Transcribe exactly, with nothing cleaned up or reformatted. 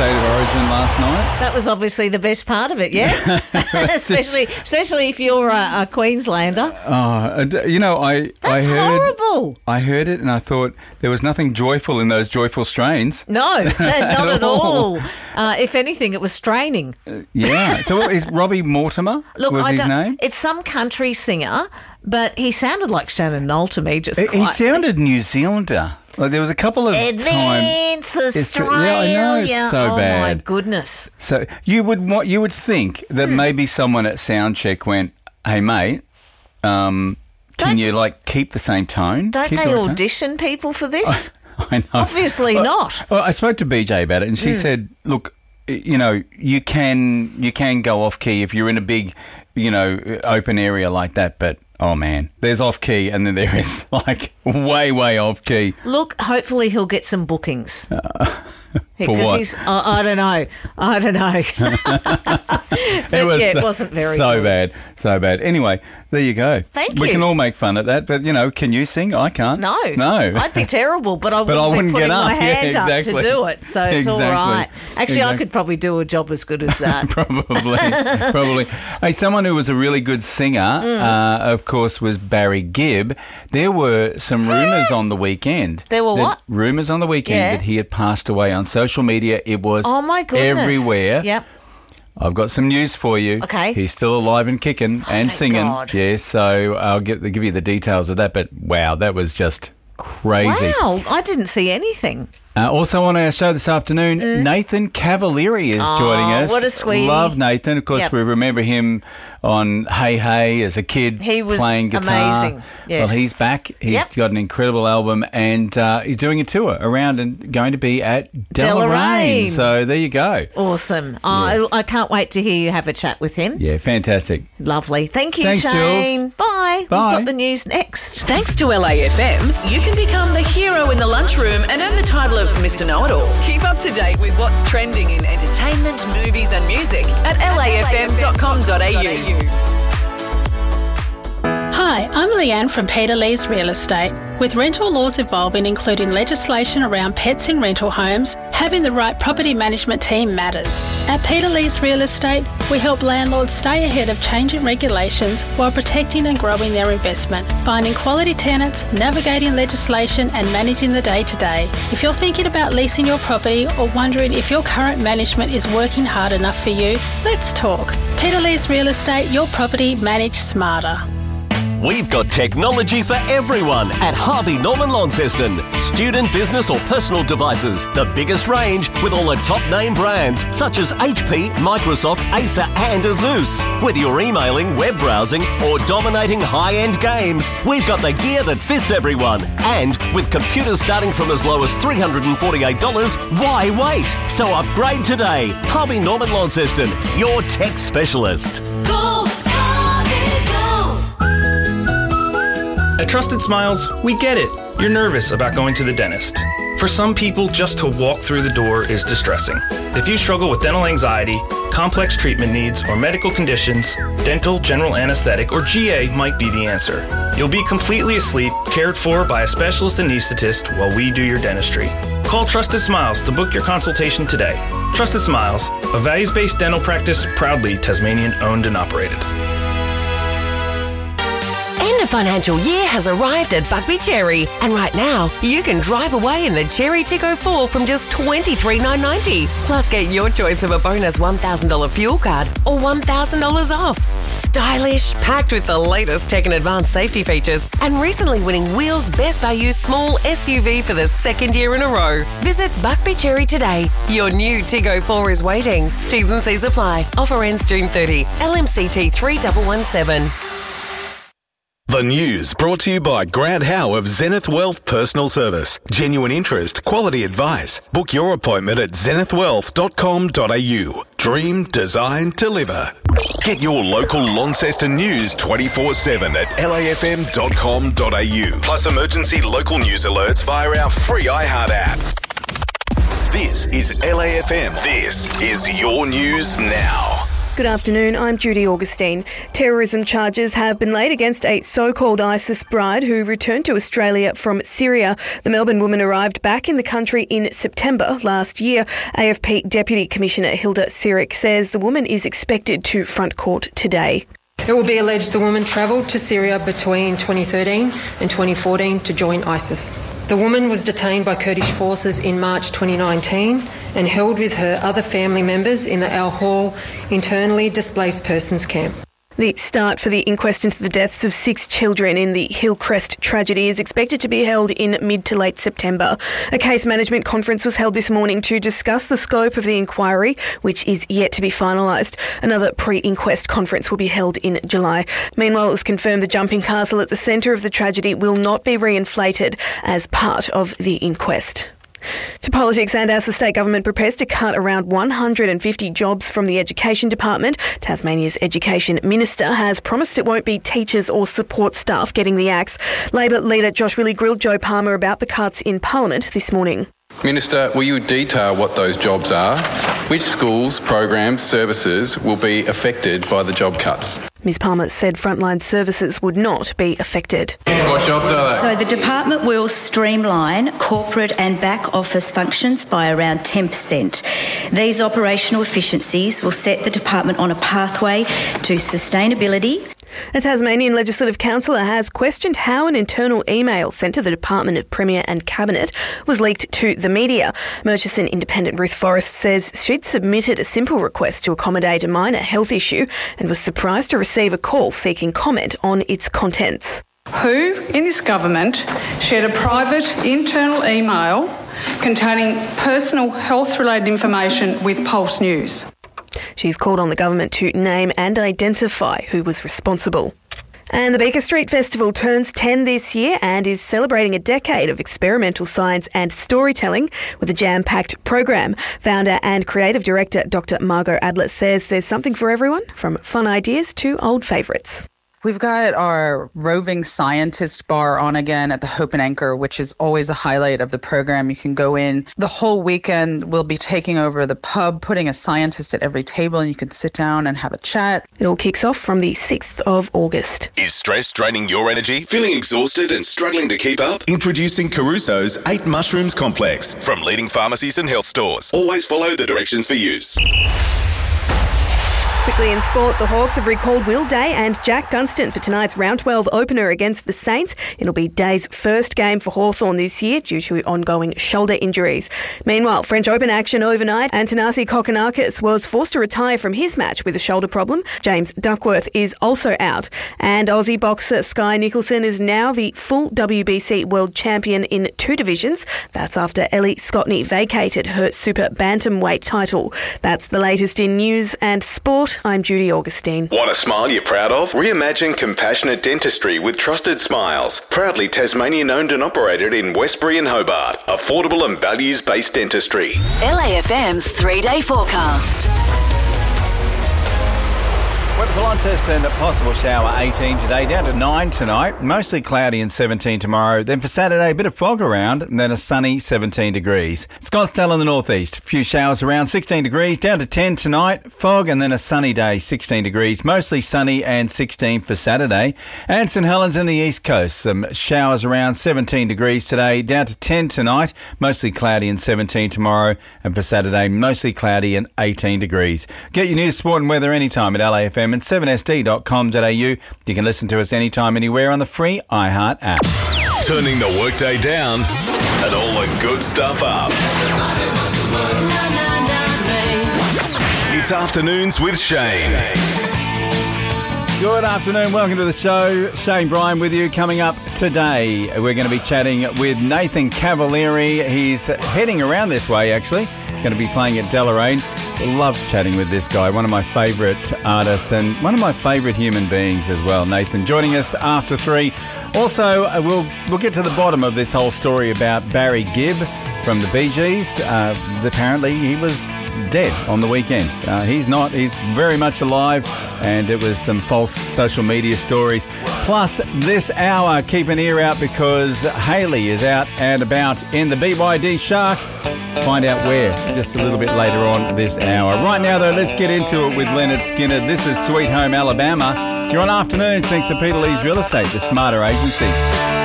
State of Origin last night. That was obviously the best part of it, yeah? especially especially if you're a, a Queenslander. Oh, you know, I, That's I heard... horrible. I heard it and I thought there was nothing joyful in those joyful strains. No, not at at all. all. Uh, if anything, it was straining. Yeah. So what, is Robbie Mortimer Look, was I his don't, name? It's some country singer, but he sounded like Shannon Knoll to me. Just He, he quite. sounded New Zealander. Like there was a couple of times. Advance Australia. Yeah, I know, it's so oh bad. my goodness. So you would what you would think that Hmm. maybe someone at Soundcheck went, "Hey mate, um, can Don't- you like keep the same tone? Don't Keep they the right tone?" audition people for this? I know. Obviously well, not. Well, I spoke to B J about it, and she Mm. said, "Look, you know, you can you can go off key if you're in a big, you know, open area like that, but." Oh, man, there's off-key and then there is, like, way, way off-key. Look, hopefully he'll get some bookings. Uh, for Because what? he's, I, I don't know. I don't know. But It was yeah, it so- wasn't very So good. bad, so bad. Anyway, there you go. Thank We you. can all make fun at that, but, you know, can you sing? I can't. No. No. I'd be terrible, but I wouldn't, But I be wouldn't putting get up. my Yeah, hand up exactly. to do it, so it's all Exactly. right. Actually, I Exactly. could probably do a job as good as that. Probably, probably. Hey, someone who was a really good singer, Mm. uh, of course, was Barry Gibb. There were some rumours on the weekend. There were that- what? Rumours on the weekend Yeah. that he had passed away. On social media, it was Oh, my goodness. everywhere. Yep. I've got some news for you. Okay. He's still alive and kicking and thank singing. God. Yes, so I'll get give you the details of that. But wow, that was just crazy. Wow, I didn't see anything. Uh, also on our show this afternoon, Nathan Cavalieri is Oh, joining us. what a sweetie. Love Nathan. Of course, Yep. we remember him on Hey Hey as a kid. He was playing guitar. amazing, yes. Well, he's back. He's Yep. got an incredible album, and uh, he's doing a tour around and going to be at Deloraine. Deloraine. So there you go. Awesome. Oh, Yes. I, I can't wait to hear you have a chat with him. Yeah, fantastic. Lovely. Thank you, Thanks, Shane. Jules. Bye. Bye. We've got the news next. Thanks to L A F M, you can become the hero in the lunchroom and earn the title of Mister Know-It-All. Keep up to date with what's trending in entertainment, movies and music at L A F M dot com dot A U. Hi, I'm Leanne from Peter Lee's Real Estate. With rental laws evolving, including legislation around pets in rental homes, having the right property management team matters. At Peter Lee's Real Estate, we help landlords stay ahead of changing regulations while protecting and growing their investment, finding quality tenants, navigating legislation and managing the day-to-day. If you're thinking about leasing your property or wondering if your current management is working hard enough for you, let's talk. Peter Lee's Real Estate, your property managed smarter. We've got technology for everyone at Harvey Norman Launceston. Student, business or personal devices. The biggest range with all the top name brands such as H P, Microsoft, Acer and Asus. Whether you're emailing, web browsing or dominating high-end games, we've got the gear that fits everyone. And with computers starting from as low as three hundred forty-eight dollars, why wait? So upgrade today. Harvey Norman Launceston, your tech specialist. Go, Harvey, go! At Trusted Smiles, we get it. You're nervous about going to the dentist. For some people, just to walk through the door is distressing. If you struggle with dental anxiety, complex treatment needs, or medical conditions, dental, general anesthetic, or G A might be the answer. You'll be completely asleep, cared for by a specialist anesthetist while we do your dentistry. Call Trusted Smiles to book your consultation today. Trusted Smiles, a values-based dental practice proudly Tasmanian-owned and operated. End of financial year has arrived at Buckby Cherry, and right now you can drive away in the Cherry Tiggo four from just twenty-three thousand nine hundred ninety dollars. Plus get your choice of a bonus one thousand dollars fuel card or one thousand dollars off. Stylish, packed with the latest tech and advanced safety features, and recently winning Wheel's Best Value Small S U V for the second year in a row. Visit Buckby Cherry today. Your new Tiggo four is waiting. T's and C's apply. Offer ends June thirtieth. L M C T three one one seven. The news brought to you by Grant Howe of Zenith Wealth Personal Service. Genuine interest, quality advice. Book your appointment at zenith wealth dot com dot a u. Dream, design, deliver. Get your local Launceston news twenty-four seven at L A F M dot com dot a u. Plus emergency local news alerts via our free iHeart app. This is L A F M. This is your news now. Good afternoon, I'm Judy Augustine. Terrorism charges have been laid against a so-called ISIS bride who returned to Australia from Syria. The Melbourne woman arrived back in the country in September last year. A F P Deputy Commissioner Hilda Sirik says the woman is expected to front court today. It will be alleged the woman travelled to Syria between twenty thirteen and twenty fourteen to join ISIS. The woman was detained by Kurdish forces in March twenty nineteen and held with her other family members in the Al Hol internally displaced persons camp. The start for the inquest into the deaths of six children in the Hillcrest tragedy is expected to be held in mid to late September. A case management conference was held this morning to discuss the scope of the inquiry, which is yet to be finalised. Another pre-inquest conference will be held in July. Meanwhile, it was confirmed the jumping castle at the centre of the tragedy will not be reinflated as part of the inquest. To politics, and as the state government prepares to cut around one hundred fifty jobs from the Education Department, Tasmania's Education Minister has promised it won't be teachers or support staff getting the axe. Labor leader Josh Willie grilled Joe Palmer about the cuts in Parliament this morning. Minister, will you detail what those jobs are? Which schools, programs, services will be affected by the job cuts? Ms Palmer said frontline services would not be affected. What jobs are they? So the department will streamline corporate and back office functions by around ten percent. These operational efficiencies will set the department on a pathway to sustainability. A Tasmanian Legislative Councillor has questioned how an internal email sent to the Department of Premier and Cabinet was leaked to the media. Murchison Independent Ruth Forrest says she'd submitted a simple request to accommodate a minor health issue and was surprised to receive a call seeking comment on its contents. Who in this government shared a private internal email containing personal health-related information with Pulse News? She's called on the government to name and identify who was responsible. And the Beaker Street Festival turns ten this year and is celebrating a decade of experimental science and storytelling with a jam-packed program. Founder and creative director Doctor Margot Adler says there's something for everyone, from fun ideas to old favourites. We've got our roving scientist bar on again at the Hope and Anchor, which is always a highlight of the program. You can go in the whole weekend. We'll be taking over the pub, putting a scientist at every table, and you can sit down and have a chat. It all kicks off from the sixth of August. Is stress draining your energy? Feeling exhausted and struggling to keep up? Introducing Caruso's Eight Mushrooms Complex from leading pharmacies and health stores. Always follow the directions for use. Quickly in sport, the Hawks have recalled Will Day and Jack Gunston for tonight's round twelve opener against the Saints. It'll be Day's first game for Hawthorn this year due to ongoing shoulder injuries. Meanwhile, French Open action overnight. Antanasi Kokkinakis was forced to retire from his match with a shoulder problem. James Duckworth is also out. And Aussie boxer Sky Nicholson is now the full W B C world champion in two divisions. That's after Ellie Scotney vacated her super bantamweight title. That's the latest in news and sport. I'm Judy Augustine. Want a smile you're proud of? Reimagine compassionate dentistry with Trusted Smiles. Proudly Tasmanian owned and operated in Westbury and Hobart. Affordable and values-based dentistry. L A F M's three-day forecast. Weather for Launceston, a possible shower eighteen today, down to nine tonight, mostly cloudy and seventeen tomorrow. Then for Saturday, a bit of fog around, and then a sunny seventeen degrees. Scottsdale in the northeast, a few showers around sixteen degrees, down to ten tonight, fog, and then a sunny day, sixteen degrees, mostly sunny and sixteen for Saturday. And St Helens in the east coast, some showers around seventeen degrees today, down to ten tonight, mostly cloudy and seventeen tomorrow, and for Saturday, mostly cloudy and eighteen degrees. Get your news, sport and weather anytime at L A F M and seven S D dot com dot A U. You can listen to us anytime, anywhere on the free iHeart app. Turning the workday down and all the good stuff up. It's Afternoons with Shane. Good afternoon, welcome to the show. Shane Bryan with you. Coming up today, we're going to be chatting with Nathan Cavalieri. He's heading around this way, actually. Going to be playing at Deloraine. Love chatting with this guy, one of my favourite artists and one of my favourite human beings as well. Nathan joining us after three. Also, uh, we'll we'll get to the bottom of this whole story about Barry Gibb. from the Bee Gees. Uh, apparently, he was dead on the weekend. Uh, he's not. He's very much alive, and it was some false social media stories. Plus, this hour, keep an ear out because Hayley is out and about in the B Y D Shark. Find out where just a little bit later on this hour. Right now, though, let's get into it with Leonard Skinner. This is Sweet Home Alabama. You're on Afternoons thanks to Peter Lee's Real Estate, the smarter agency.